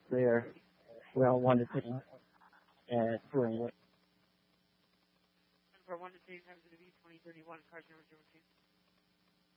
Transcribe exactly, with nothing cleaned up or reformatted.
there. We all wanted to and bring it. For one to change times to be twenty thirty-one, card number zero two.